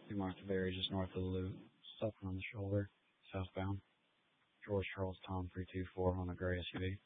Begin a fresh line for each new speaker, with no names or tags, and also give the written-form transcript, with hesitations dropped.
New Martha Berry, just north of the loop. Stuffing on the shoulder, southbound. George Charles Tom 324 on a gray SUV.